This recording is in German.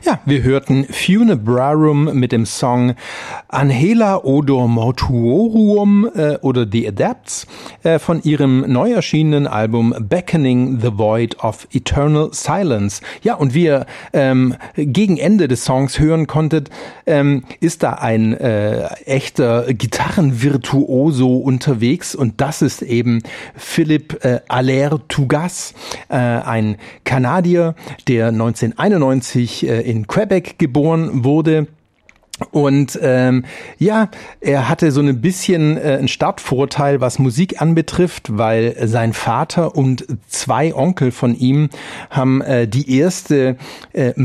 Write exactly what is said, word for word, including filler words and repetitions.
Ja, wir hörten Funebrarum mit dem Song Angela Odor Mortuorum äh, oder The Adepts äh, von ihrem neu erschienenen Album Beckoning the Void of Eternal Silence. Ja, und wie ihr ähm, gegen Ende des Songs hören konntet, ähm, ist da ein äh, echter Gitarrenvirtuoso unterwegs und das ist eben Philippe äh, Allaire-Tougas, äh, ein Kanadier, der neunzehnhunderteinundneunzig äh, in Quebec geboren wurde. Und ähm, ja, er hatte so ein bisschen äh, einen Startvorteil, was Musik anbetrifft, weil sein Vater und zwei Onkel von ihm haben äh, die erste äh,